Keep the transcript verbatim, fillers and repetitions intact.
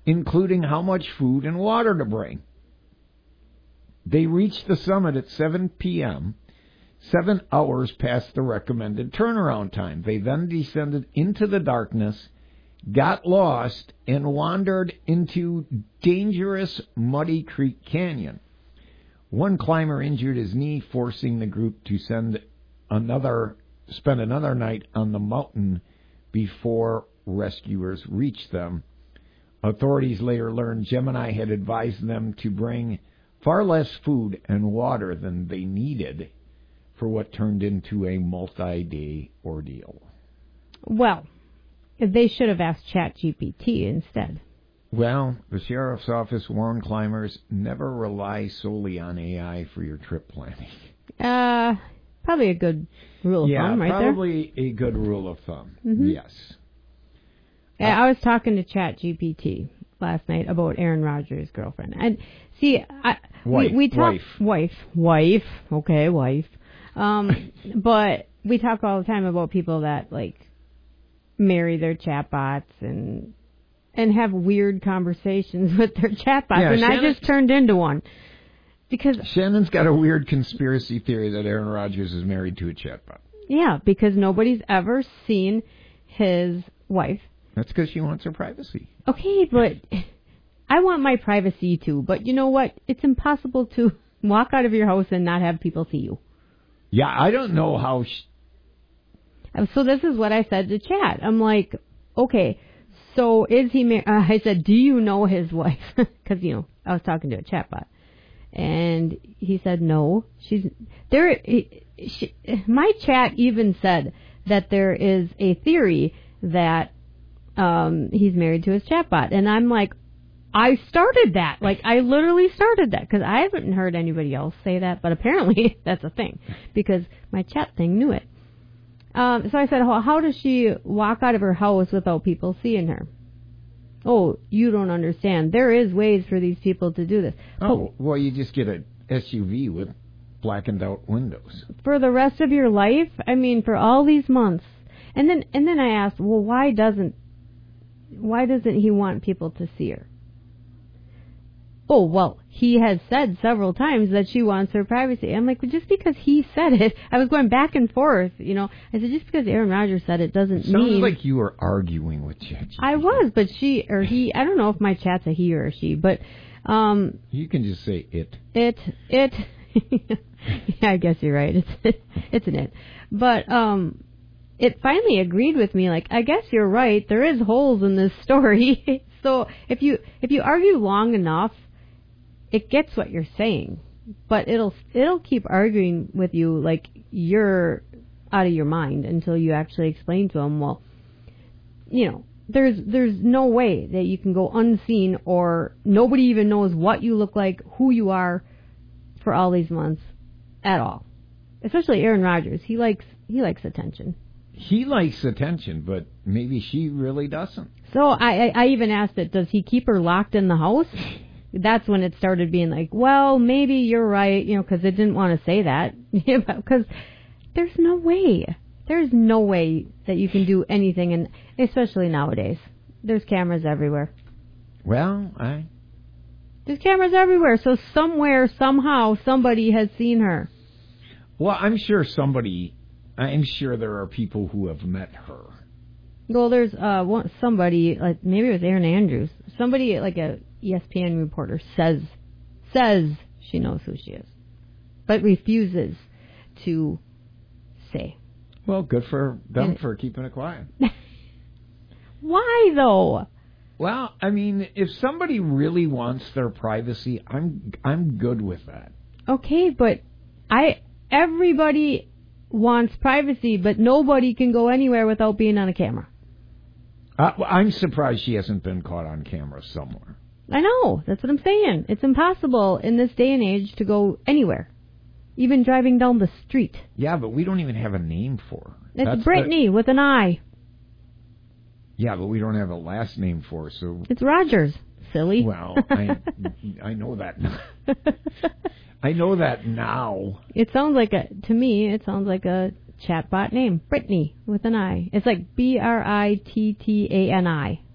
including how much food and water to bring. They reached the summit at seven p.m., seven hours past the recommended turnaround time. They then descended into the darkness, got lost, and wandered into dangerous Muddy Creek Canyon. One climber injured his knee, forcing the group to send another, spend another night on the mountain before rescuers reached them. Authorities later learned Gemini had advised them to bring far less food and water than they needed for what turned into a multi-day ordeal. Well, they should have asked ChatGPT instead. Well, the sheriff's office warned climbers, never rely solely on A I for your trip planning. Uh, probably a good rule of yeah, thumb, right there. Yeah, probably a good rule of thumb, mm-hmm. yes. Uh, I was talking to ChatGPT last night about Aaron Rodgers' girlfriend. And see, I, wife, we, we talk... Wife. Wife. Wife. Okay, wife. Um, but we talk all the time about people that, like, marry their chatbots and and have weird conversations with their chatbots. Yeah, and Shannon, I just turned into one. Because Shannon's got a weird conspiracy theory that Aaron Rodgers is married to a chatbot. Yeah, because nobody's ever seen his wife. That's because she wants her privacy. Okay, but I want my privacy too. But you know what? It's impossible to walk out of your house and not have people see you. Yeah, I don't know how... Sh- So this is what I said to Chat. I'm like, okay, so is he married? Uh, I said, do you know his wife? Because, you know, I was talking to a chatbot. And he said, no. She's there. She, my chat even said that there is a theory that um, he's married to his chatbot. And I'm like, I started that. Like, I literally started that because I haven't heard anybody else say that. But apparently that's a thing because my chat thing knew it. Um, so I said, how, how does she walk out of her house without people seeing her? Oh, you don't understand. There is ways for these people to do this. Oh, well, you just get an S U V with blackened out windows. For the rest of your life? I mean, for all these months. And then and then I asked, well, why doesn't why doesn't he want people to see her? Oh, well, he has said several times that she wants her privacy. I'm like, well, just because he said it, I was going back and forth, you know. I said, just because Aaron Rodgers said it doesn't it mean... Sounds like you were arguing with ChatGPT. I was, but she, or he, I don't know if my chat's a he or a she, but... um You can just say it. It, it... yeah, I guess you're right. It's, it's an it. But, um... it finally agreed with me, like, I guess you're right, there is holes in this story. So, if you if you argue long enough, it gets what you're saying, but it'll it'll keep arguing with you like you're out of your mind until you actually explain to them, well, you know, there's there's no way that you can go unseen or nobody even knows what you look like, who you are for all these months at all. Especially Aaron Rodgers. He likes he likes attention. He likes attention, but maybe she really doesn't. So I, I, I even asked it, does he keep her locked in the house? That's when it started being like, well, maybe you're right, you know, because it didn't want to say that. Because there's no way. There's no way that you can do anything, and especially nowadays. There's cameras everywhere. Well, I... There's cameras everywhere, so somewhere, somehow, somebody has seen her. Well, I'm sure somebody... I'm sure there are people who have met her. Well, there's uh one, somebody, like maybe it was Aaron Andrews. Somebody, like a E S P N reporter, says says she knows who she is, but refuses to say. Well, good for them and for keeping it quiet. Why, though? Well, I mean, if somebody really wants their privacy, I'm I'm good with that. Okay, but I everybody wants privacy, but nobody can go anywhere without being on a camera. Uh, well, I'm surprised she hasn't been caught on camera somewhere. I know. That's what I'm saying. It's impossible in this day and age to go anywhere, even driving down the street. Yeah, but we don't even have a name for her. It's That's Brittany the... with an I. Yeah, but we don't have a last name for her, so... It's Rogers, silly. Well, I I know that now. I know that now. It sounds like a, to me, it sounds like a chatbot name. Brittany with an I. It's like B R I T T A N I.